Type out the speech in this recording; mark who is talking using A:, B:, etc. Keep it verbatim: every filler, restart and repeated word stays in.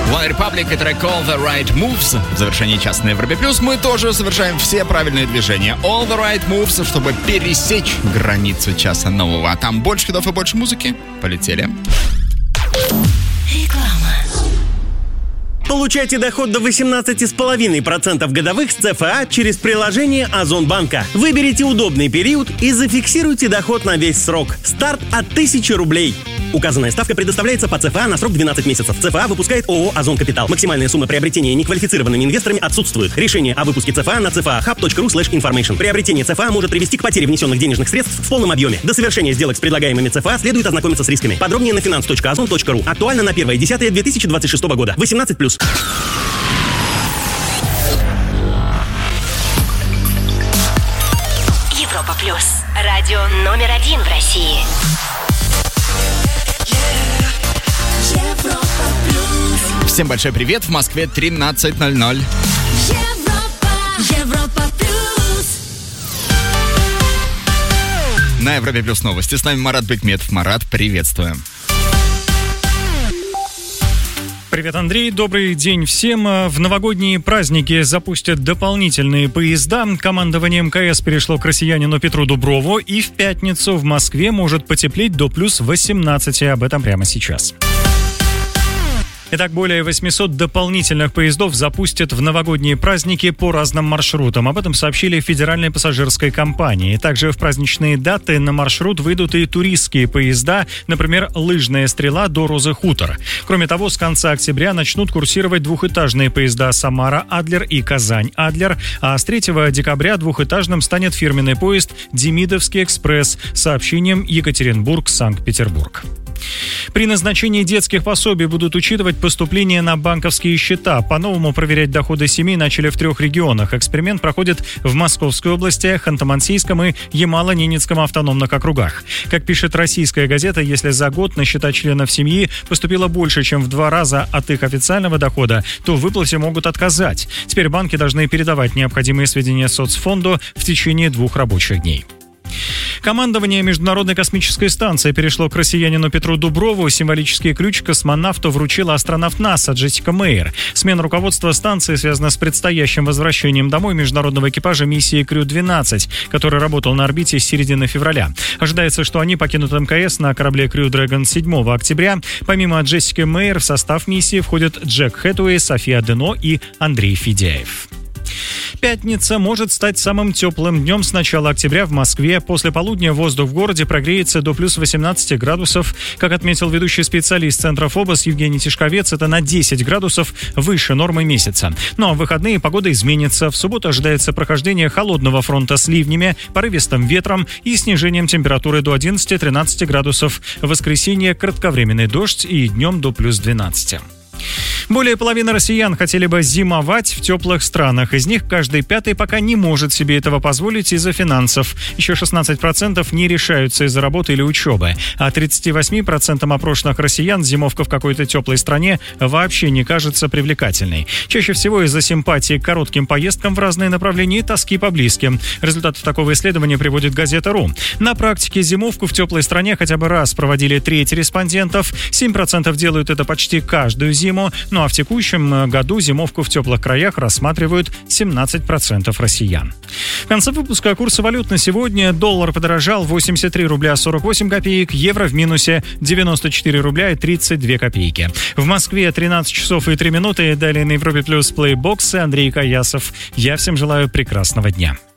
A: One Republic и трек All the Right Moves. В завершении часа на Европе Плюс мы тоже совершаем все правильные движения. All the Right Moves, чтобы пересечь границу часа нового. А там больше хитов и больше музыки. Полетели.
B: Реклама.
C: Получайте доход до восемнадцать целых пять десятых процента годовых с ЦФА через приложение Озон Банка. Выберите удобный период и зафиксируйте доход на весь срок. Старт от тысячи рублей. Указанная ставка предоставляется по ЦФА на срок двенадцать месяцев. ЦФА выпускает ООО «Озон Капитал». Максимальная сумма приобретения неквалифицированными инвесторами отсутствует. Решение о выпуске ЦФА на cfahub.ru slash information. Приобретение ЦФА может привести к потере внесенных денежных средств в полном объеме. До совершения сделок с предлагаемыми ЦФА следует ознакомиться с рисками. Подробнее на finance точка озон точка ру. Актуально на первое десятое две тысячи двадцать шестого года. восемнадцать плюс.
B: Европа Плюс. Радио номер один в России.
A: Всем большой привет. В Москве тринадцать ноль ноль.
B: Европа, Европа Плюс.
A: На Европе Плюс новости. С нами Марат Бекметов. Марат, приветствуем.
D: Привет, Андрей. Добрый день всем. В новогодние праздники запустят дополнительные поезда. Командование МКС перешло к россиянину Петру Дуброву. И в пятницу в Москве может потеплеть до плюс восемнадцати. Об этом прямо сейчас. Итак, более восемьсот дополнительных поездов запустят в новогодние праздники по разным маршрутам. Об этом сообщили в Федеральной пассажирской компании. Также в праздничные даты на маршрут выйдут и туристские поезда, например, «Лыжная стрела» до Розы Хутор. Кроме того, с конца октября начнут курсировать двухэтажные поезда «Самара-Адлер» и «Казань-Адлер», а с третьего декабря двухэтажным станет фирменный поезд «Демидовский экспресс» с сообщением Екатеринбург-Санкт-Петербург. При назначении детских пособий будут учитывать поступление на банковские счета. По-новому проверять доходы семей начали в трех регионах. Эксперимент проходит в Московской области, Ханты-Мансийском и Ямало-Ненецком автономных округах. Как пишет «Российская газета», если за год на счета членов семьи поступило больше, чем в два раза от их официального дохода, то в выплате могут отказать. Теперь банки должны передавать необходимые сведения соцфонду в течение двух рабочих дней. Командование Международной космической станции перешло к россиянину Петру Дуброву. Символический ключ космонавту вручила астронавт НАСА Джессика Мейер. Смена руководства станции связана с предстоящим возвращением домой международного экипажа миссии Крю двенадцать, который работал на орбите с середины февраля. Ожидается, что они покинут МКС на корабле Крю Дрэгон седьмого октября. Помимо Джессики Мейер в состав миссии входят Джек Хэтуэй, София Дено и Андрей Федяев. Пятница может стать самым теплым днем с начала октября в Москве. После полудня воздух в городе прогреется до плюс восемнадцати градусов. Как отметил ведущий специалист Центра ФОБОС Евгений Тишковец, это на десять градусов выше нормы месяца. Но в выходные погода изменится. В субботу ожидается прохождение холодного фронта с ливнями, порывистым ветром и снижением температуры до одиннадцати-тринадцати градусов. В воскресенье кратковременный дождь и днем до плюс двенадцати. Более половины россиян хотели бы зимовать в теплых странах. Из них каждый пятый пока не может себе этого позволить из-за финансов. Еще шестнадцать процентов не решаются из-за работы или учебы. А тридцати восьми процентам опрошенных россиян зимовка в какой-то теплой стране вообще не кажется привлекательной. Чаще всего из-за симпатии к коротким поездкам в разные направления и тоски по близким. Результаты такого исследования приводит газета.ру. На практике зимовку в теплой стране хотя бы раз проводили треть респондентов. семь процентов делают это почти каждую зиму. Ну а в текущем году зимовку в теплых краях рассматривают семнадцать процентов россиян. В конце выпуска курсы валют на сегодня. Доллар подорожал восемьдесят три рубля сорок восемь копеек, евро в минусе девяносто четыре рубля и тридцать две копейки. В Москве тринадцать часов и три минуты. Далее на Европе Плюс плейбоксы. Андрей Каясов. Я всем желаю прекрасного дня.